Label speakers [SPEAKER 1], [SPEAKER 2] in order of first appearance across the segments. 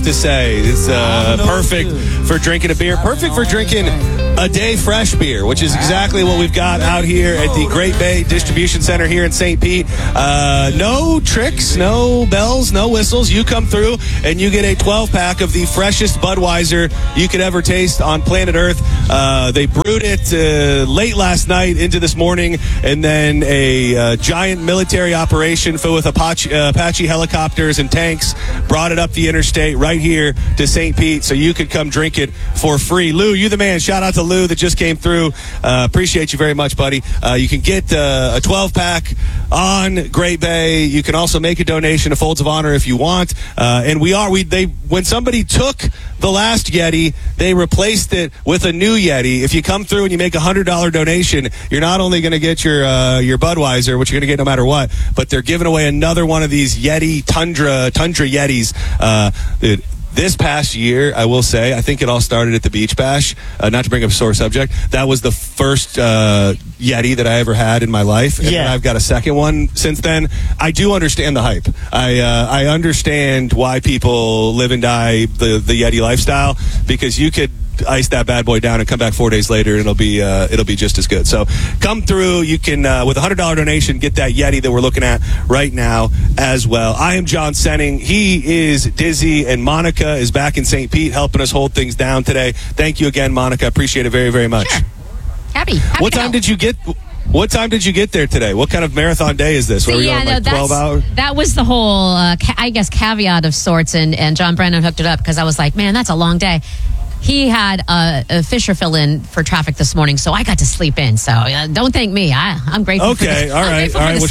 [SPEAKER 1] to say. It's perfect for drinking a beer. Perfect for drinking a day fresh beer, which is exactly what we've got out here at the Great Bay Distribution Center here in St. Pete. No tricks, no bells, no whistles. You come through and you get a 12-pack of the freshest Budweiser you could ever taste on planet Earth. They brewed it late last night into this morning, and then a giant military operation filled with Apache helicopters and tanks brought it up the interstate right here to St. Pete so you could come drink it for free. Lou, you the man. Shout out to Lou that just came through. Appreciate you very much, buddy. You can get a 12-pack on Great Bay. You can also make a donation to Folds of Honor if you want. And when somebody took the last Yeti, they replaced it with a new Yeti. If you come through and you make a $100 donation, you're not only going to get your Budweiser, which you're going to get no matter what, but they're giving away another one of these Yeti Tundra Yetis. Dude, this past year, I will say, I think it all started at the Beach Bash. Not to bring up a sore subject, that was the first Yeti that I ever had in my life. And then I've got a second one since then. I do understand the hype. I understand why people live and die the Yeti lifestyle, because you could ice that bad boy down and come back 4 days later and it'll be just as good. So come through. You can with a $100 donation get that Yeti that we're looking at right now as well. I am John Senning. He is Dizzy, and Monica is back in St. Pete helping us hold things down today. Thank you again, Monica. Appreciate it very, very much.
[SPEAKER 2] Sure. Happy
[SPEAKER 1] What time did you get there today? What kind of marathon day is this?
[SPEAKER 2] So,
[SPEAKER 1] 12 hours?
[SPEAKER 2] That was the whole, caveat of sorts, and John Brennan hooked it up because I was like, man, that's a long day. He had a Fisher fill in for traffic this morning, so I got to sleep in. So don't thank me. I'm grateful.
[SPEAKER 1] Okay, all right. Well,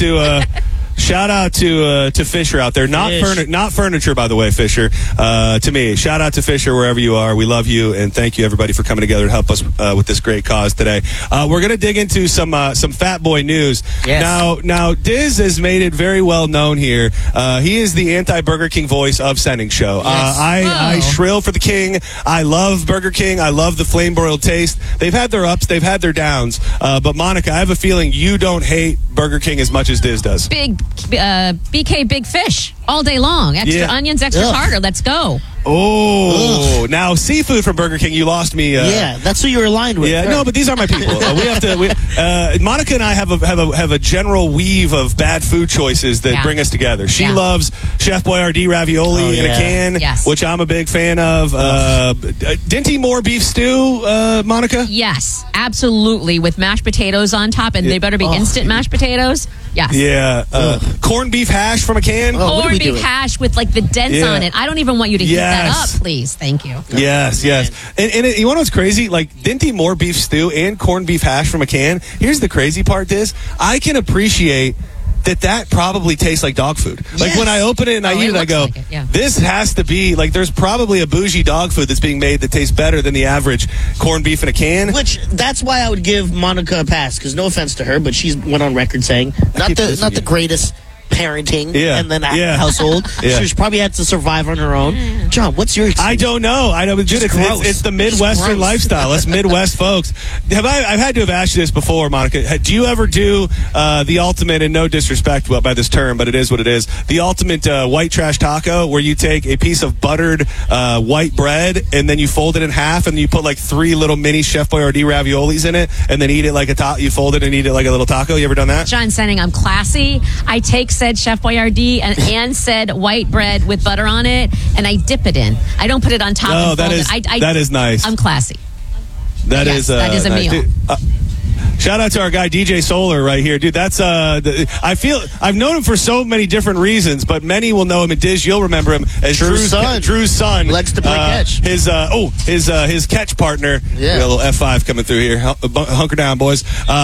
[SPEAKER 1] shout out to Fisher out there. Not furniture, by the way, Fisher. To me, shout out to Fisher wherever you are. We love you, and thank you everybody for coming together to help us with this great cause today. We're going to dig into some Fat Boy news.
[SPEAKER 3] Yes.
[SPEAKER 1] Now, Diz has made it very well known here. He is the anti-Burger King voice of Senning Show.
[SPEAKER 3] Yes.
[SPEAKER 1] I shrill for the King. I love Burger King. I love the flame broiled taste. They've had their ups. They've had their downs. But Monica, I have a feeling you don't hate Burger King as much as Diz does.
[SPEAKER 2] BK Big Fish all day long. Extra onions, extra tartar. Let's go.
[SPEAKER 1] Oh, now seafood from Burger King. You lost me.
[SPEAKER 3] That's who you're aligned with.
[SPEAKER 1] Yeah, no, but these are my people. Monica and I have a general weave of bad food choices that bring us together. She loves Chef Boyardee ravioli in a can, which I'm a big fan of. Dinty Moore beef stew, Monica?
[SPEAKER 2] Yes, absolutely, with mashed potatoes on top, and they better be instant mashed potatoes. Yes.
[SPEAKER 1] Yeah. Corned beef hash from a can.
[SPEAKER 2] Corned beef hash with like the dents on it. I don't even want you to heat that up, please. Thank you.
[SPEAKER 1] Yes. And you want what's crazy? Like Dinty Moore beef stew and corned beef hash from a can. Here's the crazy part, is I can appreciate that probably tastes like dog food. Like when I open it and I eat it, I go, this has to be, like, there's probably a bougie dog food that's being made that tastes better than the average corned beef in a can.
[SPEAKER 3] Which, that's why I would give Monica a pass, because no offense to her, but she's went on record saying not the greatest parenting and then household. She probably had to survive on her own. John, what's your experience?
[SPEAKER 1] I don't know. It's the Midwestern lifestyle. Us Midwest folks. I've had to have asked you this before, Monica. Do you ever do the ultimate, and no disrespect by this term, but it is what it is, the ultimate white trash taco, where you take a piece of buttered white bread and then you fold it in half and you put like 3 little mini Chef Boyardee raviolis in it and then eat it like you fold it and eat it like a little taco? You ever done that?
[SPEAKER 2] John Senning, I'm classy. I take said Chef Boyardee and said white bread with butter on it, and I dip it in. I don't put it on top.
[SPEAKER 1] Oh, that is nice.
[SPEAKER 2] I'm classy.
[SPEAKER 1] That is
[SPEAKER 2] a meal.
[SPEAKER 1] Shout out to our guy DJ Solar right here, dude. That's I feel I've known him for so many different reasons, but many will know him. And Diz, you'll remember him as Drew's son.
[SPEAKER 3] Likes to play catch.
[SPEAKER 1] His catch partner. Yeah, a little F5 coming through here. Hunker down, boys.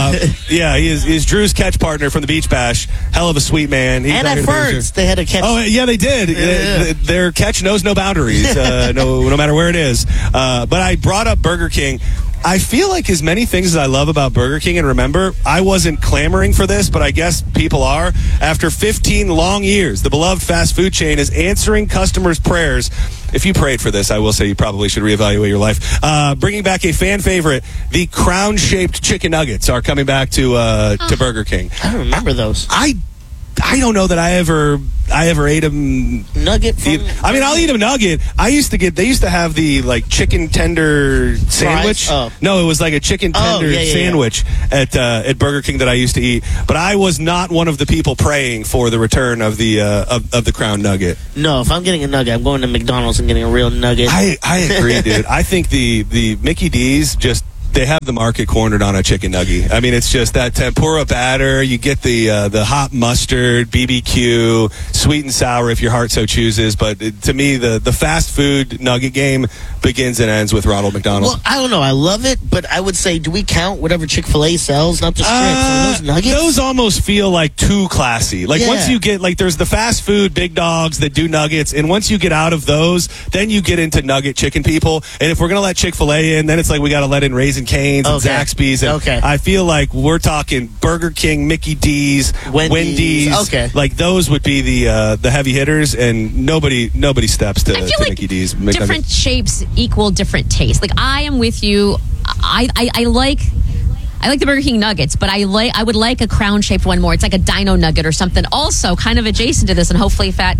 [SPEAKER 1] He's Drew's catch partner from the Beach Bash. Hell of a sweet man.
[SPEAKER 3] And at Ferns, they had a catch.
[SPEAKER 1] Oh yeah, they did. Yeah. Their catch knows no boundaries, no matter where it is. But I brought up Burger King. I feel like as many things as I love about Burger King, and remember, I wasn't clamoring for this, but I guess people are. After 15 long years, the beloved fast food chain is answering customers' prayers. If you prayed for this, I will say you probably should reevaluate your life. Bringing back a fan favorite, the crown-shaped chicken nuggets are coming back to Burger King.
[SPEAKER 3] I don't remember those.
[SPEAKER 1] I don't know that I ever ate a
[SPEAKER 3] nugget.
[SPEAKER 1] I mean, I'll eat a nugget. They used to have the like chicken tender sandwich.
[SPEAKER 3] Oh.
[SPEAKER 1] No, it was like a chicken tender sandwich at Burger King that I used to eat. But I was not one of the people praying for the return of the of the Crown Nugget.
[SPEAKER 3] No, if I'm getting a nugget, I'm going to McDonald's and getting a real nugget.
[SPEAKER 1] I agree, dude. I think the Mickey D's just. They have the market cornered on a chicken nugget. I mean, it's just that tempura batter. You get the hot mustard, BBQ, sweet and sour if your heart so chooses. But to me, the fast food nugget game begins and ends with Ronald McDonald.
[SPEAKER 3] Well, I don't know. I love it, but I would say, do we count whatever Chick-fil-A sells, not the strips? Are those nuggets?
[SPEAKER 1] Those almost feel like too classy. Like once you get, like there's the fast food big dogs that do nuggets, and once you get out of those, then you get into nugget chicken people. And if we're going to let Chick-fil-A in, then it's like we got to let in Raising Cane's and Zaxby's. And I feel like we're talking Burger King, Mickey D's, Wendy's.
[SPEAKER 3] Okay.
[SPEAKER 1] Like those would be the heavy hitters, and nobody steps to Mickey D's.
[SPEAKER 2] Different shapes equal different tastes. Like I am with you. I like the Burger King nuggets, but I would like a crown shaped one more. It's like a dino nugget or something. Also, kind of adjacent to this, and hopefully Fat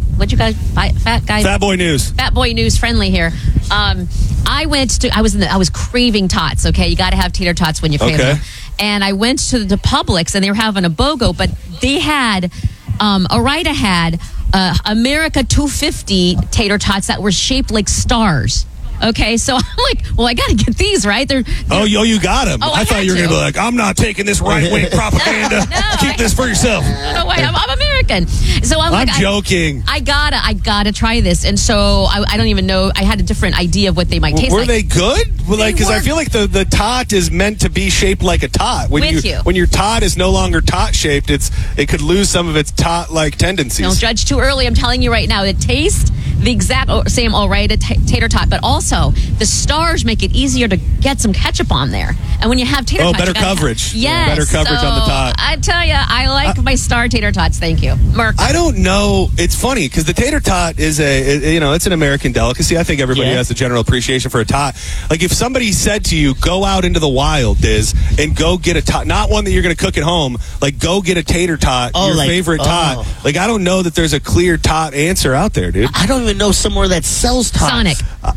[SPEAKER 2] Boy News friendly here. I was craving tots. Okay, you got to have tater tots when you crave them. And I went to the Publix, and they were having a BOGO, but they had Ore-Ida had America 250 tater tots that were shaped like stars. Okay, so I'm like, well, I got to get these, right? They're
[SPEAKER 1] you got them.
[SPEAKER 2] Oh,
[SPEAKER 1] I thought you were going to be like, I'm not taking this right-wing propaganda. Keep this for yourself.
[SPEAKER 2] No way, I'm American. So I'm
[SPEAKER 1] joking.
[SPEAKER 2] I gotta try this. And so I don't even know. I had a different idea of what they might taste like.
[SPEAKER 1] Were they good? Because I feel like the tot is meant to be shaped like a tot. When your tot is no longer tot-shaped, it could lose some of its tot-like tendencies.
[SPEAKER 2] Don't judge too early. I'm telling you right now, it tastes the exact same Ore-Ida tater tot, but also the stars make it easier to get some ketchup on there. And when you have tater tots,
[SPEAKER 1] better coverage.
[SPEAKER 2] Yes,
[SPEAKER 1] better coverage on the tot.
[SPEAKER 2] I tell you, I like my star tater tots. Thank you, Mark.
[SPEAKER 1] I don't know. It's funny because the tater tot is it's an American delicacy. I think everybody has a general appreciation for a tot. Like if somebody said to you, go out into the wild, Diz, and go get a tot, not one that you're going to cook at home. Like go get a tater tot, favorite tot. Like I don't know that there's a clear tot answer out there, dude.
[SPEAKER 3] I don't even know somewhere that sells tots.
[SPEAKER 2] Sonic.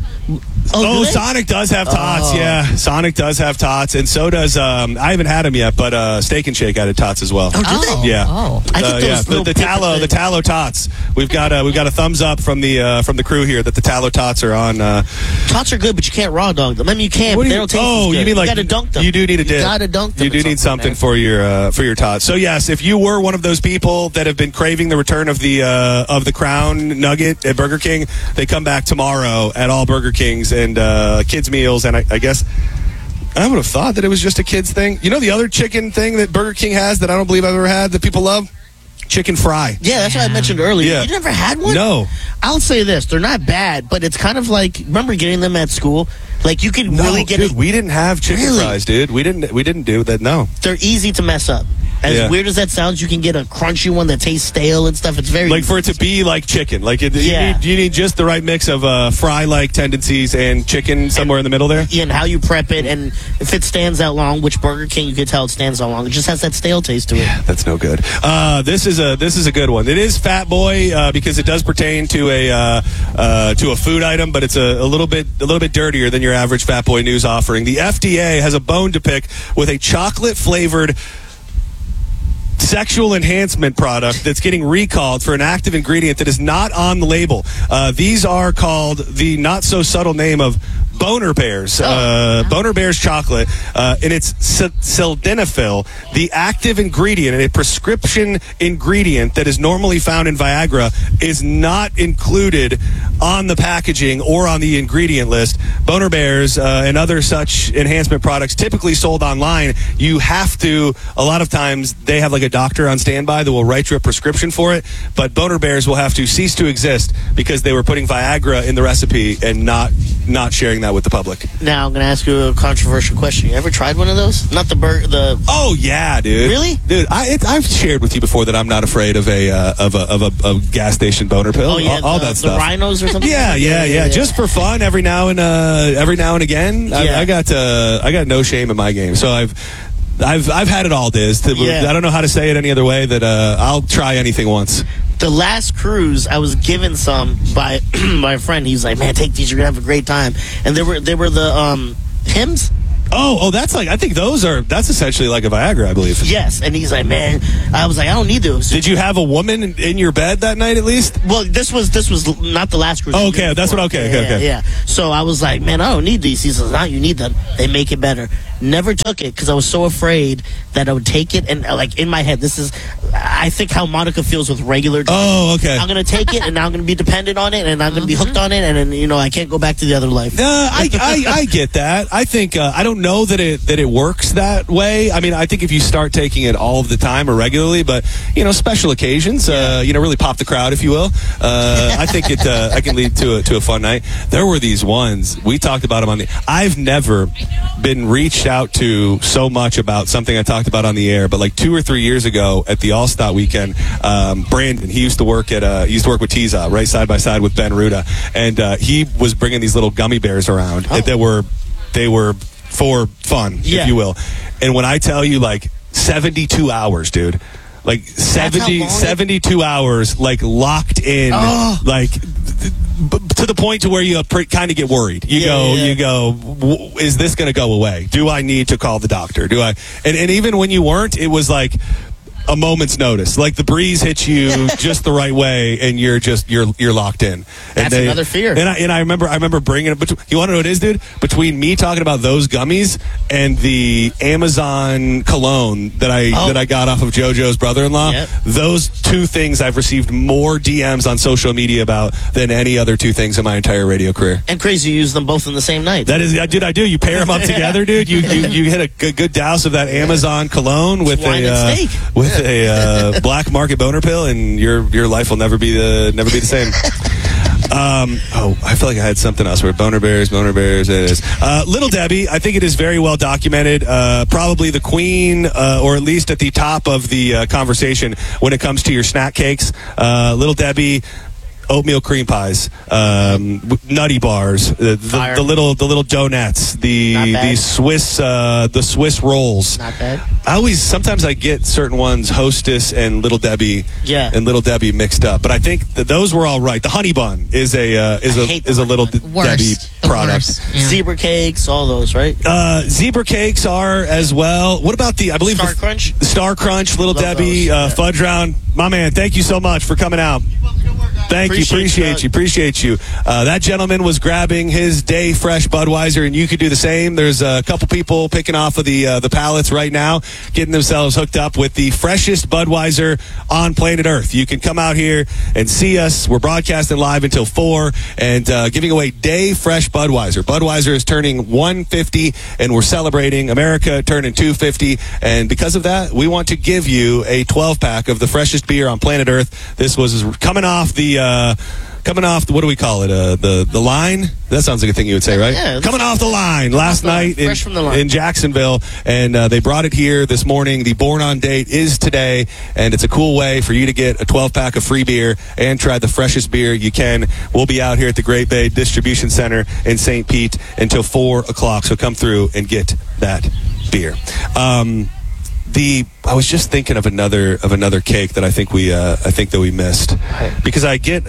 [SPEAKER 1] Sonic does have tots. Yeah, Sonic does have tots, and so does I haven't had them yet, but Steak and Shake added tots as well.
[SPEAKER 3] Oh, did they?
[SPEAKER 1] Yeah.
[SPEAKER 3] I think
[SPEAKER 1] the tallow tots. We've got a thumbs up from the crew here that the tallow tots are on.
[SPEAKER 3] Tots are good, but you can't raw dog them. I mean, you can. But they don't taste as good.
[SPEAKER 1] You mean like
[SPEAKER 3] you gotta dunk them?
[SPEAKER 1] You do need a dip.
[SPEAKER 3] You gotta dunk them.
[SPEAKER 1] You do need something for your tots. So yes, if you were one of those people that have been craving the return of the Crown Nugget at Burger King, they come back tomorrow at all Burger Kings and kids meals, and I guess I would have thought that it was just a kids thing. You know the other chicken thing that Burger King has that I don't believe I've ever had that people love? Chicken fry.
[SPEAKER 3] Yeah, that's what I mentioned earlier.
[SPEAKER 1] Yeah.
[SPEAKER 3] You never had one?
[SPEAKER 1] No.
[SPEAKER 3] I'll say this. They're not bad, but it's kind of like, remember getting them at school? Like you could really get
[SPEAKER 1] we didn't have chicken fries, dude. We didn't do that, no.
[SPEAKER 3] They're easy to mess up. As weird as that sounds, you can get a crunchy one that tastes stale and stuff. It's very
[SPEAKER 1] like for it to be like chicken. Like you need just the right mix of fry-like tendencies and chicken somewhere in the middle there.
[SPEAKER 3] Yeah, and how you prep it, and if it stands out long, which Burger King you can tell it stands out long. It just has that stale taste to it.
[SPEAKER 1] Yeah, that's no good. This is a good one. It is Fat Boy because it does pertain to a food item, but it's a little bit dirtier than your average Fat Boy news offering. The FDA has a bone to pick with a chocolate-flavored sexual enhancement product that's getting recalled for an active ingredient that is not on the label. These are called the not so subtle name of Boner Bears. Boner Bears chocolate, and it's sildenafil, the active ingredient, and a prescription ingredient that is normally found in Viagra, is not included on the packaging or on the ingredient list. Boner Bears and other such enhancement products typically sold online. You have to, a lot of times, they have like a doctor on standby that will write you a prescription for it, but Boner Bears will have to cease to exist because they were putting Viagra in the recipe and not sharing that with the public.
[SPEAKER 3] Now I'm going to ask you a controversial question. You ever tried one of those? Not the.
[SPEAKER 1] Oh yeah, dude.
[SPEAKER 3] Really,
[SPEAKER 1] dude? I've shared with you before that I'm not afraid of a gas station boner pill.
[SPEAKER 3] Oh yeah, all that stuff. The rhinos or something.
[SPEAKER 1] Yeah. Just for fun, every now and again.
[SPEAKER 3] Yeah.
[SPEAKER 1] I got no shame in my game. So I've had it all, Diz. I don't know how to say it any other way. That I'll try anything once.
[SPEAKER 3] The last cruise, I was given some by my friend. He's like, "Man, take these. You're gonna have a great time." And they were the Hims.
[SPEAKER 1] Oh, that's like, I think that's essentially like a Viagra, I believe.
[SPEAKER 3] Yes, and he's like, man, I was like, I don't need those.
[SPEAKER 1] Did you have a woman in your bed that night at least?
[SPEAKER 3] Well, this was not the last cruise.
[SPEAKER 1] Oh, okay, that's what. Okay.
[SPEAKER 3] Yeah. So I was like, man, I don't need these. He says, no, you need them. They make it better. Never took it because I was so afraid that I would take it and like in my head, I think how Monica feels with regular drugs.
[SPEAKER 1] Oh, okay.
[SPEAKER 3] I'm gonna take it and now I'm gonna be dependent on it and I'm gonna be hooked on it and then I can't go back to the other life.
[SPEAKER 1] I get that. I think I don't know that it works that way. I mean, I think if you start taking it all of the time or regularly, but special occasions, really pop the crowd, if you will. I think it can lead to a fun night. There were these ones we talked about them I've never been reached out to so much about something I talked about on the air, but like 2 or 3 years ago at the All-Star weekend, Brandon, he used to work with Tiza, right side by side with Ben Ruda, and he was bringing these little gummy bears around they were for fun, if you will. And when I tell you, like 72 hours, dude, like 72 hours, like locked in, like to the point to where you kind of get worried. You go, is this going to go away? Do I need to call the doctor? And even when you weren't, it was like a moment's notice. Like the breeze hits you just the right way, and you're locked in.
[SPEAKER 3] That's another fear.
[SPEAKER 1] And I remember bringing it. You want to know what it is, dude? Between me talking about those gummies and the Amazon cologne that I got off of JoJo's brother-in-law, those two things I've received more DMs on social media about than any other two things in my entire radio career.
[SPEAKER 3] And crazy, you use them both in the same night.
[SPEAKER 1] That is, dude. I do. You pair them up together, dude. You hit a good douse of that Amazon cologne with a black market boner pill, and your life will never be the same. I feel like I had something else. Where boner bears. It is Little Debbie. I think it is very well documented. Probably the queen, or at least at the top of the conversation when it comes to your snack cakes. Little Debbie. Oatmeal cream pies, nutty bars, the little donuts, the Swiss rolls.
[SPEAKER 3] Not bad.
[SPEAKER 1] Sometimes I get certain ones, Hostess and Little Debbie, mixed up. But I think that those were all right. The honey bun is a Little Debbie product.
[SPEAKER 3] Zebra cakes, all those, right?
[SPEAKER 1] Zebra cakes are as well. What about I believe
[SPEAKER 3] Star Crunch?
[SPEAKER 1] Star Crunch, Little Debbie, Fudge Round. My man, thank you so much for coming out. Thank you. Appreciate you. That gentleman was grabbing his Day Fresh Budweiser, and you could do the same. There's a couple people picking off of the pallets right now, getting themselves hooked up with the freshest Budweiser on planet Earth. You can come out here and see us. We're broadcasting live until 4 and giving away Day Fresh Budweiser. Budweiser is turning 150, and we're celebrating America turning 250. And because of that, we want to give you a 12-pack of the freshest beer on planet Earth. This was coming off what do we call it? The line? That sounds like a thing you would say, right?
[SPEAKER 3] Yeah.
[SPEAKER 1] Coming off the line last night in Jacksonville, and they brought it here this morning. The Born On date is today, and it's a cool way for you to get a 12-pack of free beer and try the freshest beer you can. We'll be out here at the Great Bay Distribution Center in St. Pete until 4 o'clock, so come through and get that beer. I was just thinking of another cake that I think we missed, because I get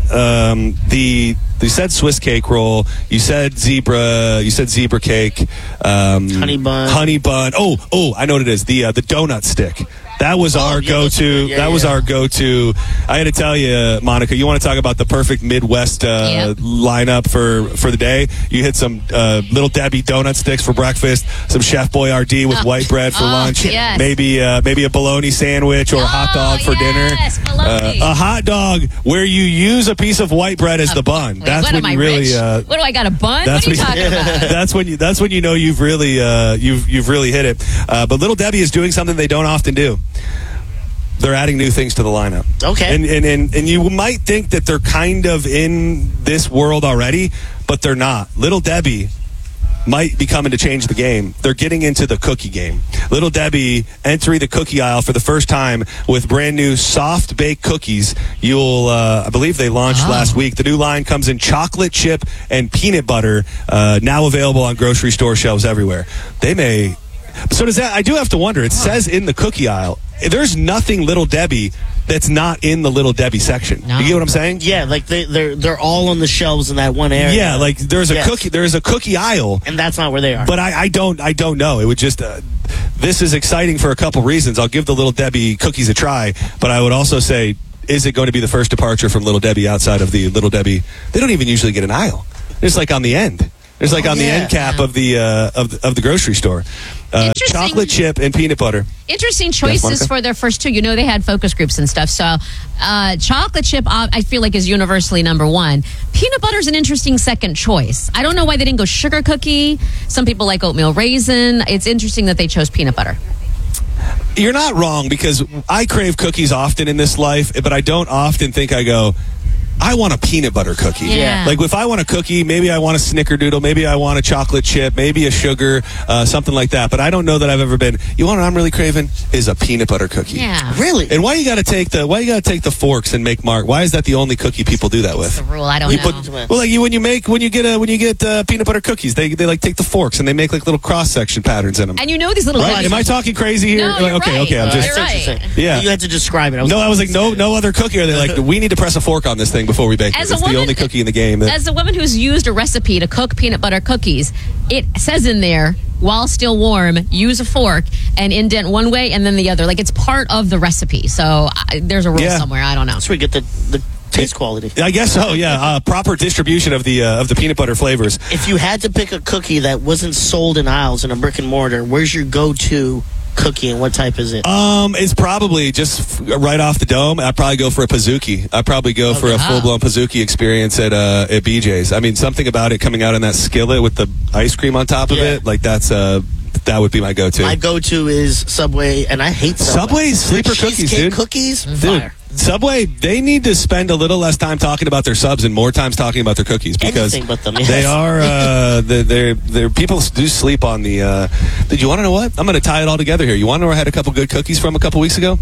[SPEAKER 1] you said Swiss cake roll, you said zebra cake,
[SPEAKER 3] honey bun.
[SPEAKER 1] Oh, I know what it is. The donut stick. That was our go-to. Our go-to. I had to tell you, Monica, you want to talk about the perfect Midwest lineup for the day? You hit some Little Debbie donut sticks for breakfast, some Chef Boyardee with white bread for lunch, maybe a bologna sandwich or a hot dog for dinner. A hot dog where you use a piece of white bread as the bun. That's when you really.
[SPEAKER 2] What do I got, a bun? What are you talking about?
[SPEAKER 1] That's when you know you've really hit it. But Little Debbie is doing something they don't often do. They're adding new things to the lineup.
[SPEAKER 3] Okay.
[SPEAKER 1] And you might think that they're kind of in this world already, but they're not. Little Debbie might be coming to change the game. They're getting into the cookie game. Little Debbie entering the cookie aisle for the first time with brand new soft baked cookies. I believe they launched last week. The new line comes in chocolate chip and peanut butter, now available on grocery store shelves everywhere. They may So does that? I do have to wonder. It says in the cookie aisle, there's nothing Little Debbie that's not in the Little Debbie section.
[SPEAKER 2] No.
[SPEAKER 1] You get what I'm saying?
[SPEAKER 3] Yeah, like they're all on the shelves in that one area.
[SPEAKER 1] Yeah, like there's a cookie aisle,
[SPEAKER 3] and that's not where they are.
[SPEAKER 1] But I don't know. It would just this is exciting for a couple reasons. I'll give the Little Debbie cookies a try, but I would also say, is it going to be the first departure from Little Debbie outside of the Little Debbie? They don't even usually get an aisle. It's like on the end. There's like on the end cap of the grocery store. Chocolate chip and peanut butter.
[SPEAKER 2] Interesting choices for their first two. You know, they had focus groups and stuff. So chocolate chip, I feel like, is universally number one. Peanut butter is an interesting second choice. I don't know why they didn't go sugar cookie. Some people like oatmeal raisin. It's interesting that they chose peanut butter.
[SPEAKER 1] You're not wrong, because I crave cookies often in this life, but I don't often think I go, I want a peanut butter cookie.
[SPEAKER 2] Yeah.
[SPEAKER 1] Like if I want a cookie, maybe I want a snickerdoodle, maybe I want a chocolate chip, maybe a sugar, something like that. But I don't know that I've ever been, you want what I'm really craving is a peanut butter cookie.
[SPEAKER 2] Yeah.
[SPEAKER 3] Really?
[SPEAKER 1] And why you got to take the forks and make mark? Why is that the only cookie people do that with?
[SPEAKER 2] That's the rule. I don't know.
[SPEAKER 1] Well, like when you get peanut butter cookies, they like take the forks and they make like little cross section patterns in them.
[SPEAKER 2] And you know these little
[SPEAKER 1] right? Am I talking crazy here?
[SPEAKER 2] No, you're
[SPEAKER 1] okay,
[SPEAKER 2] right.
[SPEAKER 1] okay. I'm just
[SPEAKER 2] You're right.
[SPEAKER 1] Yeah.
[SPEAKER 3] You had to describe it.
[SPEAKER 1] I was like, no other cookie. Are they like, we need to press a fork on this thing before we bake it? It's the only cookie in the game.
[SPEAKER 2] As a woman who's used a recipe to cook peanut butter cookies, it says in there, while still warm, use a fork and indent one way and then the other. Like, it's part of the recipe. So there's a rule somewhere. I don't know.
[SPEAKER 3] That's where we get the taste quality.
[SPEAKER 1] I guess so, yeah. Proper distribution of the peanut butter flavors.
[SPEAKER 3] If you had to pick a cookie that wasn't sold in aisles in a brick and mortar, where's your go-to cookie, and what type is it?
[SPEAKER 1] It's probably just right off the dome. I'd probably go for a Pizookie. I'd probably go for a full-blown Pizookie experience at BJ's. I mean, something about it coming out in that skillet with the ice cream on top of it, like that would be my go-to.
[SPEAKER 3] My go-to is Subway, and I hate Subway.
[SPEAKER 1] Subway's sleeper cookies, dude.
[SPEAKER 3] Cookies,
[SPEAKER 1] dude. Subway, they need to spend a little less time talking about their subs and more time talking about their cookies, because
[SPEAKER 3] anything but them, yes.
[SPEAKER 1] They are they're people do sleep on the. Did you want to know what? I'm going to tie it all together here. You want to know where I had a couple good cookies from a couple weeks ago?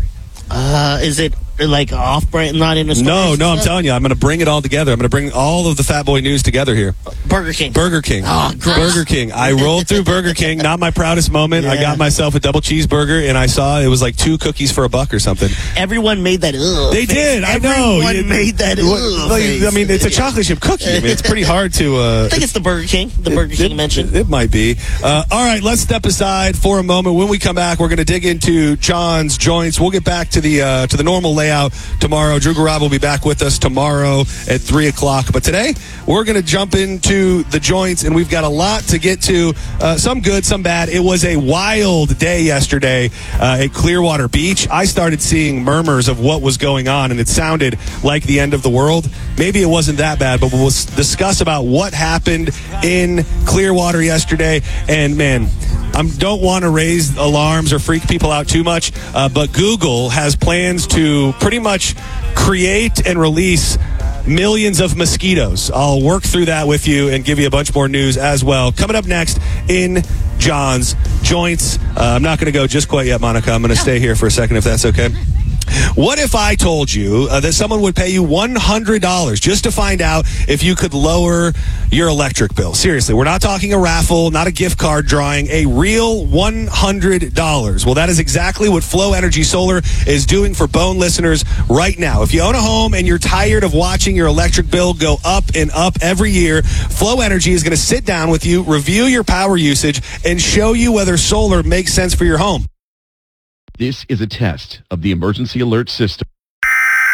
[SPEAKER 3] Is it like off-brand, not in a store?
[SPEAKER 1] No, I'm telling you, I'm going to bring it all together. I'm going to bring all of the Fat Boy news together here.
[SPEAKER 3] Burger King.
[SPEAKER 1] Oh, Burger King. I rolled through Burger King. Not my proudest moment. Yeah. I got myself a double cheeseburger, and I saw it was like 2 cookies for $1 or something.
[SPEAKER 3] Everyone made that
[SPEAKER 1] They
[SPEAKER 3] face.
[SPEAKER 1] did. I know.
[SPEAKER 3] Everyone made that face.
[SPEAKER 1] I mean, it's a chocolate chip cookie. I mean, it's pretty hard to...
[SPEAKER 3] I think it's the Burger King. Burger King mentioned.
[SPEAKER 1] It might be. All right, let's step aside for a moment. When we come back, we're going to dig into John's Joints. We'll get back to the normal layout tomorrow. Drew Garabo will be back with us tomorrow at 3 o'clock. But today, we're going to jump into the Joints, and we've got a lot to get to. Some good, some bad. It was a wild day yesterday at Clearwater Beach. I started seeing murmurs of what was going on, and it sounded like the end of the world. Maybe it wasn't that bad, but we'll discuss about what happened in Clearwater yesterday. And, man, I don't want to raise alarms or freak people out too much, but Google has plans to pretty much create and release millions of mosquitoes. I'll work through that with you and give you a bunch more news as well. Coming up next in John's Joints. I'm not going to go just quite yet, Monica. I'm going to stay here for a second, if that's okay. What if I told you that someone would pay you $100 just to find out if you could lower your electric bill? Seriously, we're not talking a raffle, not a gift card drawing, a real $100. Well, that is exactly what Flow Energy Solar is doing for Bone listeners right now. If you own a home and you're tired of watching your electric bill go up and up every year, Flow Energy is going to sit down with you, review your power usage, and show you whether solar makes sense for your home.
[SPEAKER 4] This is a test of the emergency alert system.